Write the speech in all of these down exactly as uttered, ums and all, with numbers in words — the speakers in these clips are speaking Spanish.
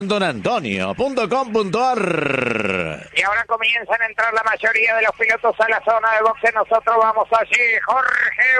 don antonio punto com punto a r. Y ahora comienzan a entrar la mayoría de los pilotos a la zona de boxe. Nosotros vamos allí, Jorge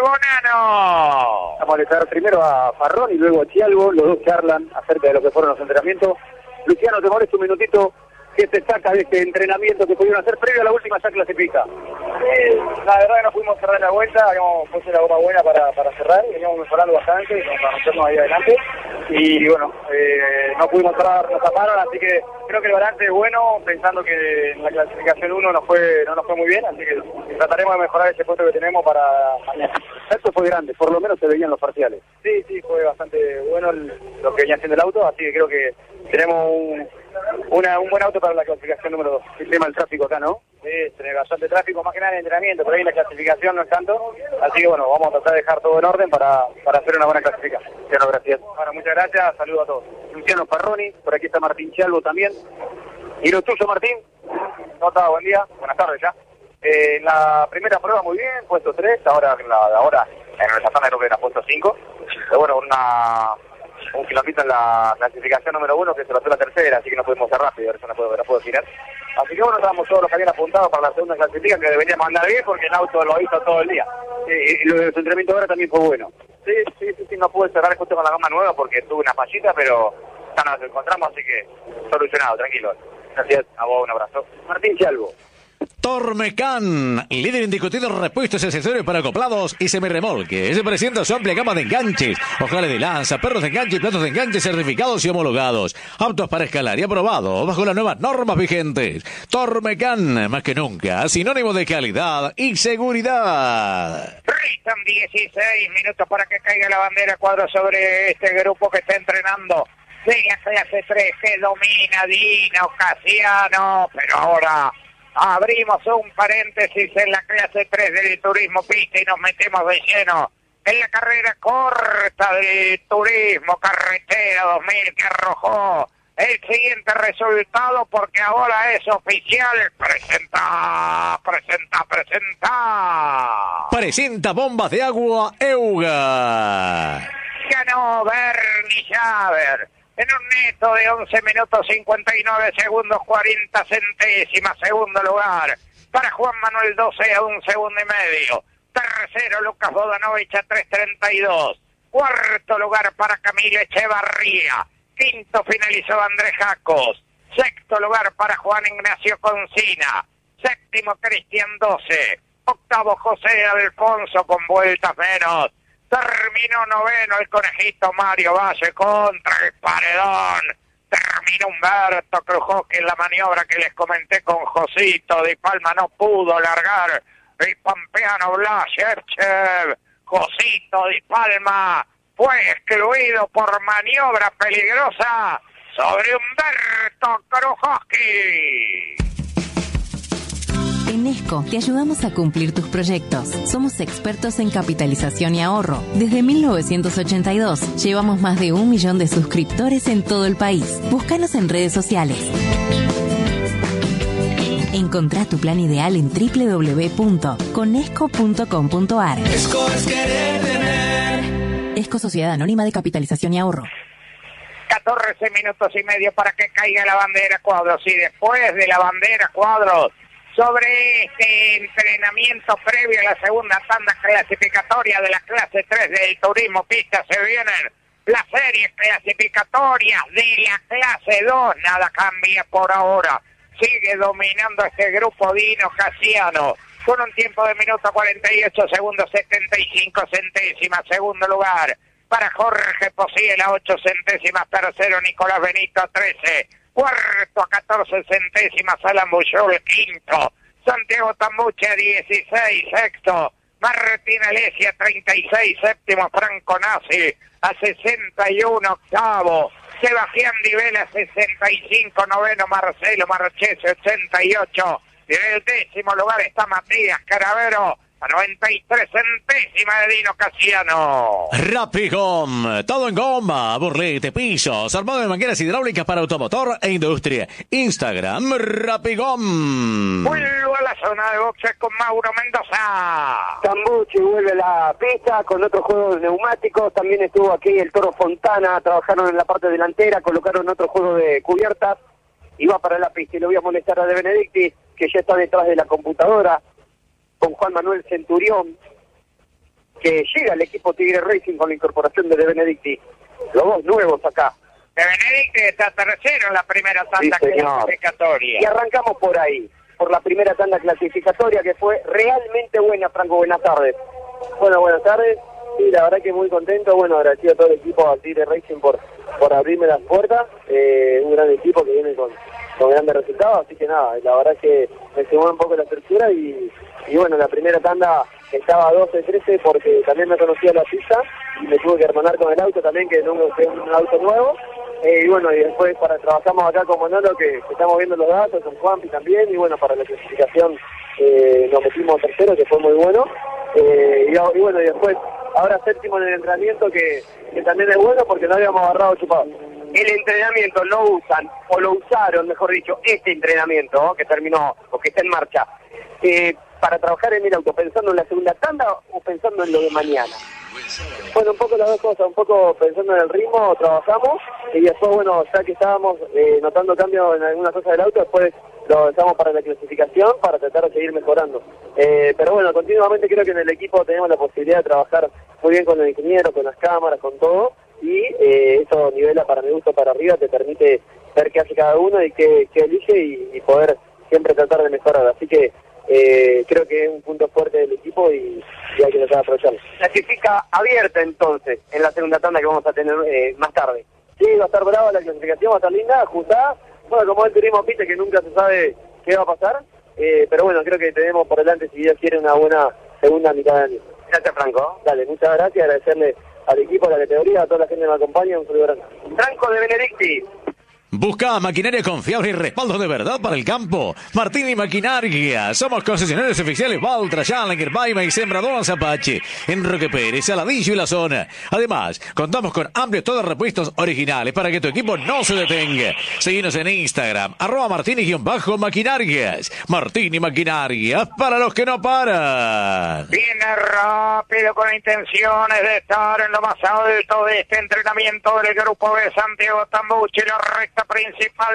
Bonano. Vamos a estar primero a Farrón y luego a Chialvo. Los dos charlan acerca de lo que fueron los entrenamientos. Luciano, te molesta un minutito. ¿Qué te saca de este entrenamiento que pudieron hacer previo a la última ya clasifica? Sí, la verdad que no pudimos cerrar la vuelta, habíamos puesto la goma buena para, para cerrar, veníamos mejorando bastante para meternos ahí adelante y bueno, eh, no pudimos cerrar, nos taparon, así que creo que el balance es bueno, pensando que en la clasificación uno nos fue, no nos fue muy bien, así que trataremos de mejorar ese punto que tenemos para mañana. Esto fue grande, por lo menos se veían los parciales. Sí, sí, fue bastante bueno el, lo que venía haciendo el auto, así que creo que tenemos un, una, un buen auto para la clasificación número dos. El tema del tráfico acá, ¿no? Sí, tiene bastante tráfico, más que nada en el entrenamiento, pero ahí en la clasificación no es tanto, así que bueno, vamos a tratar de dejar todo en orden para, para hacer una buena clasificación. Luciano, gracias. Bueno, muchas gracias, saludos a todos. Luciano Farroni, por aquí está Martín Chialvo también. ¿Y lo tuyo, Martín? Nota, buen día, buenas tardes ya. Eh, en la primera prueba muy bien, puesto tres, ahora en la ahora en la zona creo que era puesto cinco, pero bueno, una un kilómetro en la clasificación número uno que se pasó la tercera, así que no pudimos ser rápido, ahora no puedo, no puedo girar. Así que bueno, estábamos todos los que habían apuntado para la segunda clasificación, que deberíamos andar bien porque el auto lo hizo todo el día. Sí, y lo del entrenamiento ahora también fue bueno. Sí, sí, sí, sí, no pude cerrar justo con la gama nueva porque tuve una fallita, pero ya nos encontramos, así que solucionado, tranquilo. Gracias, a vos un abrazo. Martín Chialvo. Tormecan, líder indiscutido en repuestos, accesorios para acoplados y semirremolque. Se presenta su amplia gama de enganches, ojales de lanza, perros de enganche y platos de enganche certificados y homologados. Aptos para escalar y aprobados bajo las nuevas normas vigentes. Tormecan, más que nunca, sinónimo de calidad y seguridad. Restan dieciséis minutos para que caiga la bandera cuadro sobre este grupo que está entrenando de la clase tres, que domina Dino Casiano, pero ahora abrimos un paréntesis en la clase tres del turismo pista y nos metemos de lleno en la carrera corta del turismo carretera dos mil que arrojó el siguiente resultado porque ahora es oficial. Presenta, presenta, presenta. Presenta bombas de agua Euga. Ganó Bernie Javer en un neto de once minutos cincuenta y nueve segundos cuarenta centésimas. Segundo lugar para Juan Manuel doce a un segundo y medio. Tercero Lucas Bodanovich a tres treinta y dos. Cuarto lugar para Camilo Echevarría. Quinto finalizó Andrés Jacos. Sexto lugar para Juan Ignacio Concina. Séptimo Cristian doce. Octavo José Alfonso con vueltas menos. Terminó noveno el conejito Mario Valle contra el paredón. Terminó Humberto Crujó, que en la maniobra que les comenté con Josito Di Palma no pudo largar el pampeano Blascherchev. Josito Di Palma fue excluido por maniobra peligrosa sobre Humberto Krujowski. En Esco te ayudamos a cumplir tus proyectos. Somos expertos en capitalización y ahorro. Desde mil novecientos ochenta y dos llevamos más de un millón de suscriptores en todo el país. Búscanos en redes sociales. Encontrá tu plan ideal en doble u doble u doble u punto conesco punto com punto a r. Esco es querer tener. Esco Sociedad Anónima de Capitalización y Ahorro. catorce minutos y medio para que caiga la bandera cuadros. Y después de la bandera cuadros, sobre este entrenamiento previo a la segunda tanda clasificatoria de la clase tres del turismo pista, se vienen las series clasificatorias de la clase dos. Nada cambia por ahora. Sigue dominando este grupo Dino Casiano con un tiempo de minuto cuarenta y ocho segundos setenta y cinco centésimas. Segundo lugar para Jorge Posiel a ocho centésimas. Tercero Nicolás Benito a trece. Cuarto a catorce centésimas Alan Buyol. Quinto Santiago Tambuche a dieciséis. Sexto Martín Alessi a treinta y seis. Séptimo Franco Nasi a sesenta y uno. Octavo Sebastián Divela sesenta y cinco. Noveno Marcelo Marchese ochenta y ocho. Y en el décimo lugar está Matías Caravero a noventa y tres centésimas de Dino Casiano. Rapigom, todo en goma, burlete, pisos, armado de mangueras hidráulicas para automotor e industria. Instagram, Rapigom. Vuelvo a la zona de boxes con Mauro Mendoza. Tambuchi vuelve a la pista con otros juegos de neumáticos. También estuvo aquí el Toro Fontana. Trabajaron en la parte delantera, colocaron otro juego de cubiertas. Y va para la pista. Y le voy a molestar a De Benedicti, que ya está detrás de la computadora, con Juan Manuel Centurión, que llega al equipo Tigre Racing con la incorporación de De Benedicti. Los dos nuevos acá. De Benedicti está tercero en la primera tanda Sí, clasificatoria. Y arrancamos por ahí, por la primera tanda clasificatoria, que fue realmente buena, Franco. Buenas tardes. Bueno, buenas tardes. Sí, la verdad que muy contento. Bueno, agradecido a todo el equipo a Tigre Racing por, por abrirme las puertas. Eh, un gran equipo que viene con, con grandes resultados. Así que nada, la verdad es que me sumó un poco la estructura y, y bueno, la primera tanda estaba doce trece porque también me conocía la pista y me tuve que hermanar con el auto también, que no es un auto nuevo. Eh, y bueno, y después para trabajamos acá con Manolo, que, que estamos viendo los datos, con Juanpi también, y bueno, para la clasificación eh, nos metimos tercero, que fue muy bueno. Eh, y, y bueno, y después, ahora séptimo en el entrenamiento, que, que también es bueno porque no habíamos agarrado chupado. El entrenamiento lo usan, o lo usaron, mejor dicho, este entrenamiento, ¿no? que terminó, o que está en marcha, eh, para trabajar en el auto, pensando en la segunda tanda o pensando en lo de mañana. Bueno, un poco las dos cosas, un poco pensando en el ritmo, trabajamos, y después, bueno, ya que estábamos eh, notando cambios en algunas cosas del auto, después lo usamos para la clasificación, para tratar de seguir mejorando. Eh, pero bueno, continuamente creo que en el equipo tenemos la posibilidad de trabajar muy bien con el ingeniero, con las cámaras, con todo, y eh, eso nivela para mi gusto para arriba, te permite ver qué hace cada uno y qué, qué elige y, y poder siempre tratar de mejorar. Así que eh, creo que es un punto fuerte del equipo y, y hay que tratar de aprovecharlo. Clasifica abierta entonces, en la segunda tanda que vamos a tener eh, más tarde. Sí, va a estar brava la clasificación, va a estar linda, ajustada. Bueno, como el turismo piste que nunca se sabe qué va a pasar, eh, pero bueno, creo que tenemos por delante, si Dios quiere, una buena segunda mitad de año. Gracias, Franco. Dale, muchas gracias, agradecerle al equipo, a la categoría, a toda la gente que me acompaña, un saludo grande. Franco De Benedicti. Busca maquinaria confiable y respaldo de verdad para el campo. Martini Maquinaria. Somos concesionarios oficiales Valtra, Challenger, Baima y Sembradoras Apache. En Roque Pérez, Saladillo y la zona. Además, contamos con amplios todos repuestos originales para que tu equipo no se detenga. Seguinos en Instagram, arroba Martini-Maquinarias. Martini Maquinaria, para los que no paran. Viene rápido con intenciones de estar en lo más alto de este entrenamiento del grupo de Santiago Tambuchi. La recta principal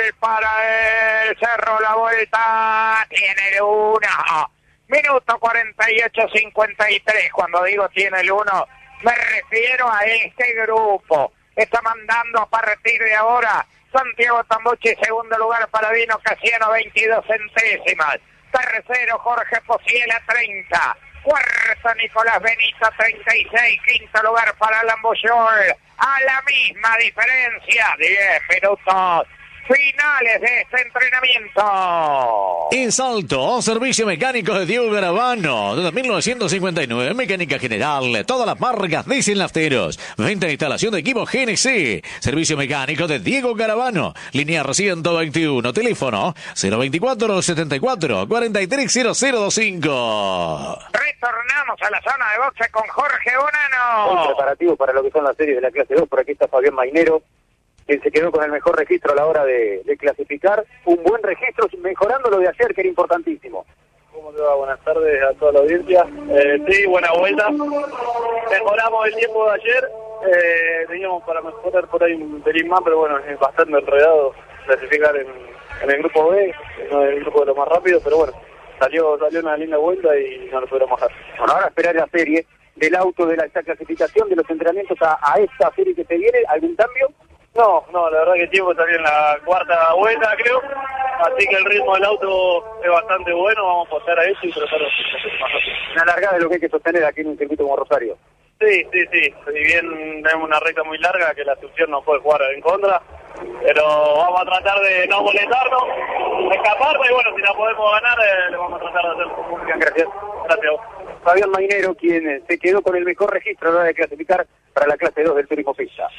para el Cerro, la vuelta tiene el uno, minuto cuarenta y ocho cincuenta y tres. Cuando digo tiene el uno, me refiero a este grupo. Está mandando a partir de ahora Santiago Tambuchi, segundo lugar para Dino Casiano, veintidós centésimas. Tercero Jorge Posiela, treinta. Cuarto Nicolás Benito, treinta y seis. Quinto lugar para Alan Bullol, a la misma diferencia, diez minutos finales de este entrenamiento. En Salto, servicio mecánico de Diego Garavano, desde mil novecientos cincuenta y nueve, mecánica general, todas las marcas dicen nafteros, venta e instalación de equipos G N C, servicio mecánico de Diego Garavano, linear ciento veintiuno, teléfono cero veinticuatro setenta y cuatro cuarenta y tres cero cero veinticinco. Retornamos a la zona de boxe con Jorge Bonano. Un preparativo para lo que son las series de la clase dos. Por aquí está Fabián Mainero, quien se quedó con el mejor registro a la hora de, de clasificar. Un buen registro, mejorando lo de ayer, que era importantísimo. ¿Cómo te va? Buenas tardes a toda la audiencia. Eh, sí, buena vuelta. Mejoramos el tiempo de ayer. Eh, teníamos para mejorar por ahí un pelín más, pero bueno, es bastante enredado clasificar en, en el grupo B, no en el grupo de los más rápidos, pero bueno, salió salió una linda vuelta y no lo pudimos bajar. Bueno, ahora esperar la serie del auto, de la esta clasificación, de los entrenamientos a, a esta serie que se viene. ¿Algún cambio? No, no, la verdad que el tiempo salió en la cuarta vuelta, creo. Así que el ritmo del auto es bastante bueno. Vamos a pasar a eso y tratar de hacer más rápido. Una largada es lo que hay que sostener aquí en un circuito como Rosario. Sí, sí, sí. Si bien tenemos una recta muy larga, que la Asunción no puede jugar en contra, pero vamos a tratar de no molestarnos, escaparnos y bueno, si la podemos ganar, eh, le vamos a tratar de hacer. Bien, gracias. Gracias a vos. Fabián Mainero, quien se quedó con el mejor registro a la hora de clasificar para la clase dos del turismo pista.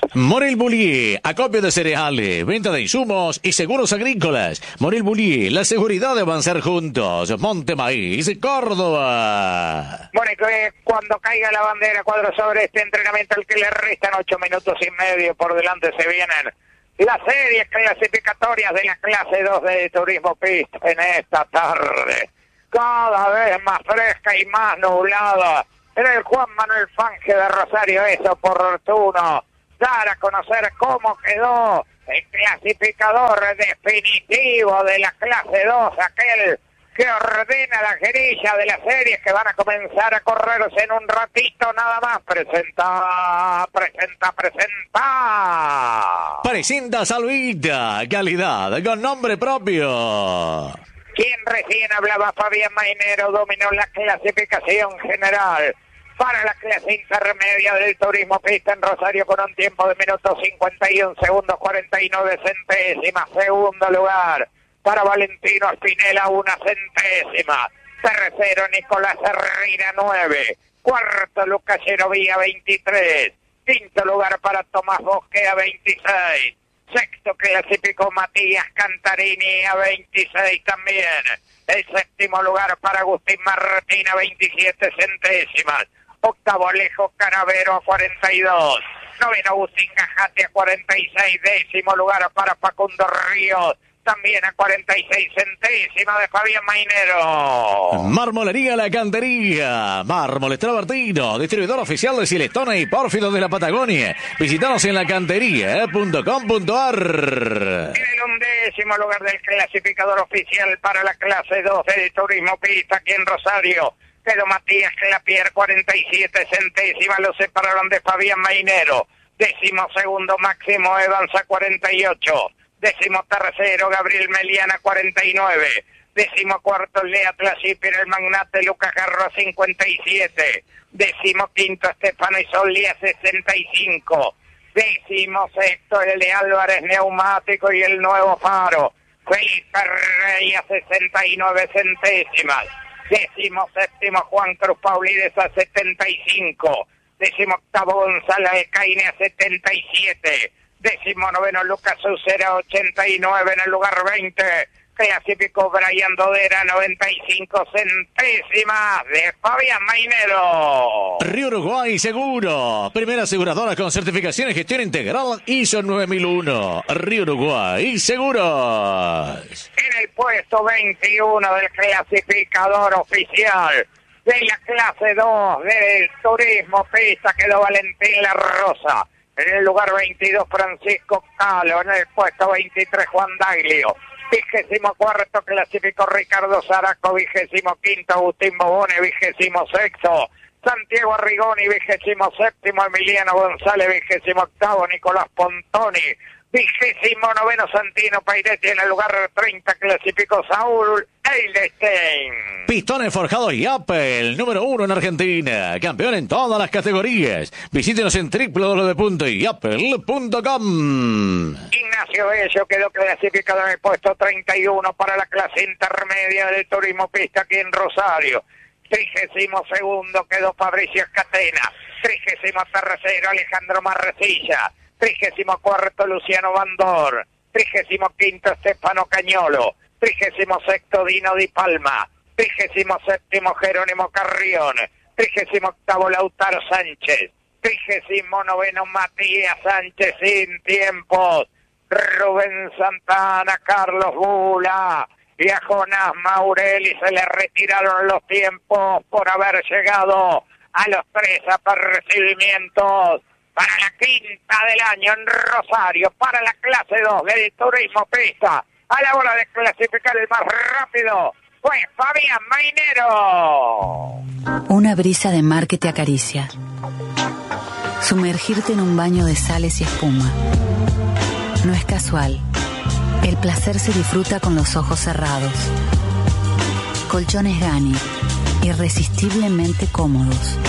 Morel Bullier, acopio de cereales, venta de insumos y seguros agrícolas. Morel Bullier, la seguridad de avanzar juntos. Monte Maíz, Córdoba. Bueno, que cuando caiga la bandera, cuadro sobre este entrenamiento, al que le restan ocho minutos y medio por delante, se vienen las series clasificatorias de la clase dos de Turismo Pista en esta tarde. Cada vez más fresca y más nublada. En el Juan Manuel Fangio de Rosario es oportuno dar a conocer cómo quedó el clasificador definitivo de la clase dos, aquel que ordena la grilla de las series que van a comenzar a correrse en un ratito nada más. Presenta, presenta, presenta. Presenta Salvita, calidad con nombre propio. Quien recién hablaba, Fabián Mainero, dominó la clasificación general para la clase intermedia del Turismo Pista en Rosario con un tiempo de minutos cincuenta y un segundos cuarenta y nueve centésimas. Segundo lugar para Valentino Espinela, una centésima. Tercero, Nicolás Herrera, nueve. Cuarto, Lucas Yerovía, veintitrés. Quinto lugar para Tomás Bosque, a veintiséis. Sexto clasificó Matías Cantarini, a veintiséis también. El séptimo lugar para Agustín Martín, a veintisiete centésimas. Octavo, Alejo Caravero, a cuarenta y dos. Noveno, Agustín Gajate, a cuarenta y seis. Décimo lugar para Facundo Ríos, también a cuarenta y seis centésimas de Fabián Mainero. Marmolería La Cantería, Mármoles Travertino, distribuidor oficial de Silestona y Pórfido de la Patagonia. Visítanos en lacantería punto com punto ar. En el undécimo lugar del clasificador oficial para la clase dos del Turismo Pista aquí en Rosario quedó Matías Clapier, cuarenta y siete centésimas, lo separaron de Fabián Mainero. Décimo segundo, Máximo Evans, a cuarenta y ocho. Décimo tercero, Gabriel Meliana, cuarenta y nueve. Décimo cuarto, Lea Tlasipir, el magnate Lucas Garro, a cincuenta y siete. Décimo quinto, Estefano Isolli, a sesenta y cinco. Décimo sexto, el de Álvarez Neumático y el Nuevo Faro, Felipe Rey, a sesenta y nueve centésimas. Décimo séptimo, Juan Cruz Paulides, a setenta y cinco. Décimo octavo, Gonzalo de Caine, a setenta y siete. Décimo noveno, Lucas Ucera, ochenta y nueve en el lugar veinte. Clasificó Brian Dodera, noventa y cinco centésimas de Fabián Mainero. Río Uruguay Seguro, primera aseguradora con certificación en gestión integral I S O nueve mil uno. Río Uruguay Seguros. En el puesto veintiuno del clasificador oficial de la clase dos del Turismo Pista quedó Valentín La Rosa. En el lugar veintidós, Francisco Calo. En el puesto veintitrés, Juan Daglio. Vigésimo cuarto clasificó Ricardo Zaraco. Vigésimo quinto, Agustín Bobone. Vigésimo sexto, Santiago Arrigoni. Vigésimo séptimo, Emiliano González. Vigésimo octavo, Nicolás Pontoni. Vigésimo noveno, Santino Pairetti. En el lugar treinta clasificó Saúl Eilestein. Pistones forjados y Apple, número uno en Argentina, campeón en todas las categorías. Visítenos en doble u doble u doble u punto yapel punto com. Ignacio Bello quedó clasificado en el puesto treinta y uno para la clase intermedia del Turismo Pista aquí en Rosario. Trigésimo segundo quedó Fabricio Catena. Trigésimo tercero, Alejandro Marrecilla. Trigésimo cuarto, Luciano Bandor. Trigésimo quinto, Estefano Cañolo. Trigésimo sexto, Dino Di Palma. Trigésimo séptimo, Jerónimo Carrión. Trigésimo octavo, Lautaro Sánchez. Trigésimo noveno, Matías Sánchez sin tiempos. Rubén Santana, Carlos Bula y a Jonás Maurelli se le retiraron los tiempos por haber llegado a los tres apercibimientos para la quinta del año en Rosario, para la clase dos del Turismo Pista. A la hora de clasificar el más rápido fue Fabián Mainero. Una brisa de mar que te acaricia. Sumergirte en un baño de sales y espuma. No es casual. El placer se disfruta con los ojos cerrados. Colchones Gani. Irresistiblemente cómodos.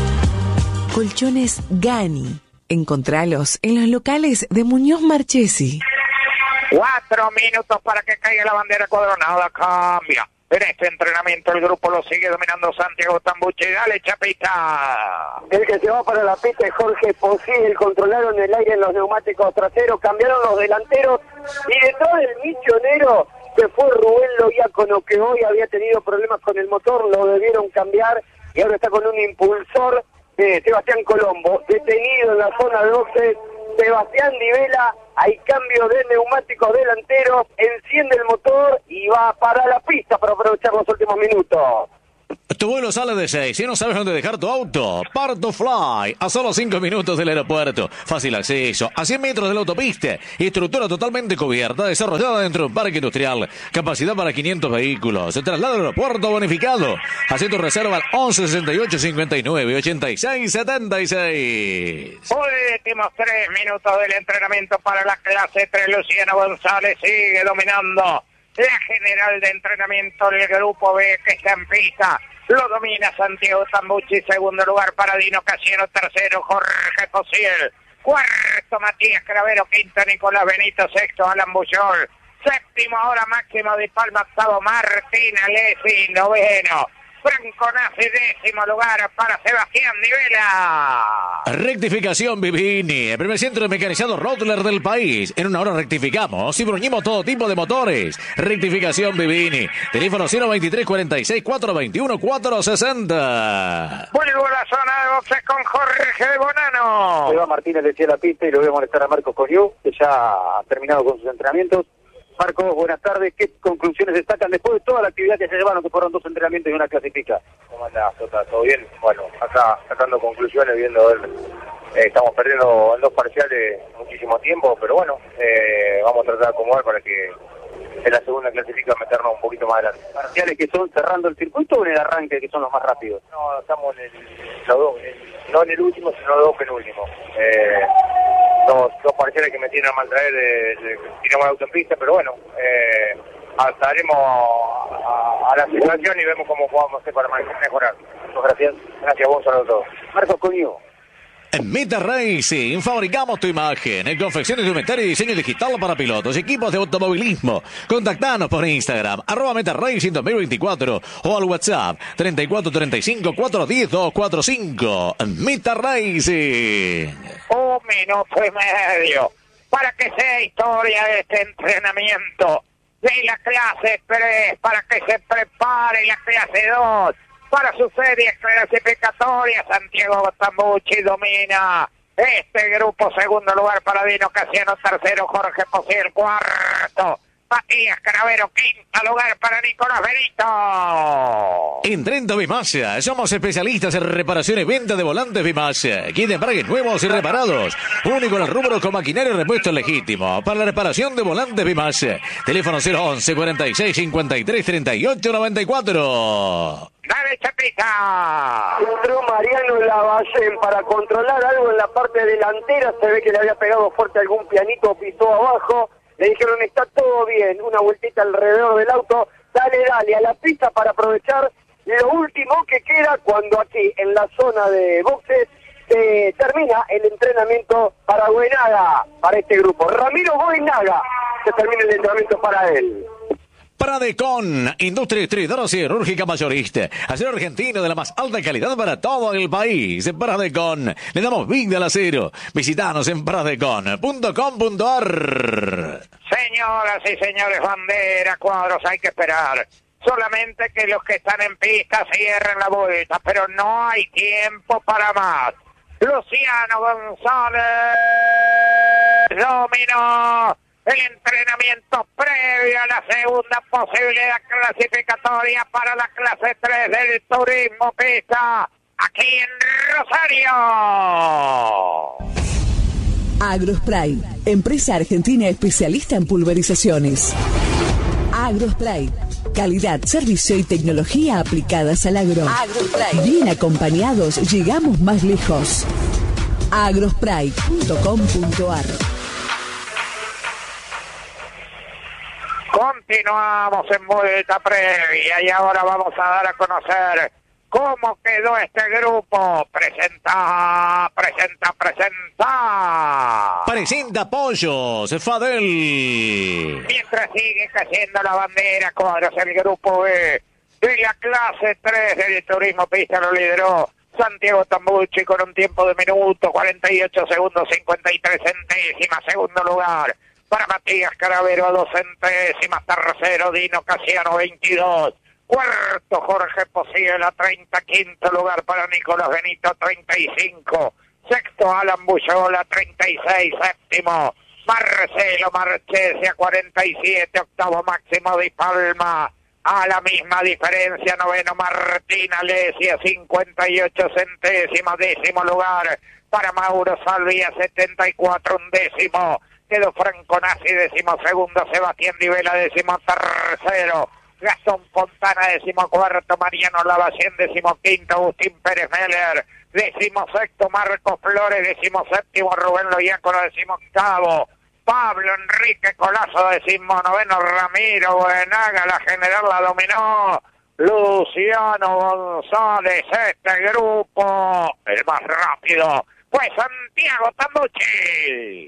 Colchones Gani. Encontralos en los locales de Muñoz Marchesi. Cuatro minutos para que caiga la bandera cuadro. Nada cambia. En este entrenamiento el grupo lo sigue dominando Santiago Tambucci. Dale, Chapita. El que se va para la pista es Jorge Posiel. Controlaron el aire en los neumáticos traseros, cambiaron los delanteros y detrás del misionero se fue Rubén Loiácono, que hoy había tenido problemas con el motor, lo debieron cambiar y ahora está con un impulsor de Sebastián Colombo, detenido en la zona de boxes. Sebastián Di Vela, hay cambio de neumáticos delanteros, enciende el motor y va para la pista para aprovechar los últimos minutos. Tu vuelo sale de seis. Si no sabes dónde dejar tu auto, Parto Fly, a solo cinco minutos del aeropuerto. Fácil acceso, a cien metros de la autopista. Estructura totalmente cubierta, desarrollada dentro de un parque industrial. Capacidad para quinientos vehículos. Se traslada al aeropuerto bonificado. Haz tu reserva al once sesenta y ocho cincuenta y nueve ochenta y seis setenta y seis. Últimos tres minutos del entrenamiento para la clase tres. Luciano González sigue dominando la general de entrenamiento del grupo B, que está en pista. Lo domina Santiago Tambucci, segundo lugar para Dino Casiano, tercero Jorge Posiel, cuarto Matías Cravero, quinto Nicolás Benito, sexto Alan Bullol, séptimo ahora Máximo Di Palma, octavo Martín Alessi, noveno Franco Nazi, décimo lugar para Sebastián Di Vela. Rectificación Vivini, el primer centro mecanizado Rottler del país. En una hora rectificamos y bruñimos todo tipo de motores. Rectificación Vivini. Teléfono cero veintitrés cuarenta y seis cuatrocientos veintiuno cuatrocientos sesenta. Vuelvo a la zona de boxes con Jorge de Bonano. Eva Martínez decía la pista y lo voy a molestar a Marcos Coñú, que ya ha terminado con sus entrenamientos. Marcos, buenas tardes. ¿Qué conclusiones destacan después de toda la actividad que se llevaron, que fueron dos entrenamientos y una clasifica? ¿Cómo andás, Tota? ¿Todo bien? Bueno, acá sacando conclusiones, viendo el, eh, estamos perdiendo en dos parciales muchísimo tiempo, pero bueno, eh, vamos a tratar de acomodar para que en la segunda clasifica meternos un poquito más adelante. ¿Parciales que son cerrando el circuito o en el arranque, que son los más rápidos? No, estamos en el, los dos, en, no en el último, sino los dos penúltimos. Eh, dos, dos parciales que me tienen a mal traer, de, de, tiramos la autopista, pero bueno, eh, adaptaremos a, a, a la situación y vemos cómo podemos hacer para mejorar. Muchas gracias. Gracias a vos, saludos a todos. Marcos Coñú. En Meta Racing fabricamos tu imagen en confecciones de inventario y diseño digital para pilotos y equipos de automovilismo. Contactanos por Instagram, arroba Meta Racing dos mil veinticuatro o al WhatsApp treinta y cuatro treinta y cinco cuatrocientos diez doscientos cuarenta y cinco. Meta Racing. Un minuto y medio para que sea historia de este entrenamiento de la clase tres, para que se prepare la clase dos. Para su serie clasificatoria, Santiago Tambucci domina este grupo. Segundo lugar para Dino Casiano, tercero Jorge Posiel, cuarto Matías Cravero, quinto lugar para Nicolás Benito. En Trento Bimasha, somos especialistas en reparación y venta de volantes Bimasha. Aquí de embragues nuevos y reparados. Único en el rubro con maquinaria y repuesto legítimo. Para la reparación de volantes Bimasha. Teléfono cero once cuarenta y seis cincuenta y tres treinta y ocho noventa y cuatro. Dale, Chapita. Entró Mariano Lavallén para controlar algo en la parte delantera. Se ve que le había pegado fuerte algún pianito, pisó abajo. Le dijeron, está todo bien, una vueltita alrededor del auto. Dale, dale, a la pista para aprovechar lo último que queda cuando aquí, en la zona de boxes, se termina el entrenamiento para Goenaga, para este grupo. Ramiro Goenaga, se termina el entrenamiento para él. Pradecon, industria distribuidora cirúrgica mayorista. Acero argentino de la más alta calidad para todo el país. Pradecon, le damos vida al acero. Visítanos en pradecon punto com punto a r. Señoras y señores, bandera, cuadros, hay que esperar. Solamente que los que están en pista cierren la vuelta, pero no hay tiempo para más. Luciano González dominó el entrenamiento previo a la segunda posibilidad clasificatoria para la clase tres del turismo pista aquí en Rosario. Agrospray, empresa argentina especialista en pulverizaciones. Agrospray, calidad, servicio y tecnología aplicadas al agro. Agrospray. Bien acompañados, llegamos más lejos. agrospray punto com punto a r. Continuamos en vuelta previa y ahora vamos a dar a conocer cómo quedó este grupo. Presenta, presenta, presenta. Presenta Pollos, Fadel. Bien, mientras sigue cayendo la bandera, cuadros el grupo B de la clase tres del turismo pista lo lideró Santiago Tambucci con un tiempo de minuto, cuarenta y ocho segundos, cincuenta y tres centésimas. Segundo lugar para Matías Caravero a dos centésimas. Tercero Dino Casiano, veintidós. Cuarto Jorge Posiela, treinta. Quinto lugar para Nicolás Benito, treinta y cinco. Sexto Alan Buyola, treinta y seis. Séptimo Marcelo Marchesi a cuarenta y siete. Octavo Máximo Di Palma a la misma diferencia. Noveno Martín Alessi a cincuenta y ocho centésimas. Décimo lugar para Mauro Salvi a setenta y cuatro. Un décimo quedó Franco Nassi, décimo segundo Sebastián Divela, décimo tercero Gastón Fontana, décimo cuarto Mariano Lavallén, décimo quinto Agustín Pérez Meller, décimo sexto Marcos Flores, décimo séptimo Rubén Loiácono, décimo octavo Pablo Enrique Colazo, décimo noveno Ramiro Buenaga. La general la dominó Luciano González. Este grupo, el más rápido, fue Santiago Tambucci.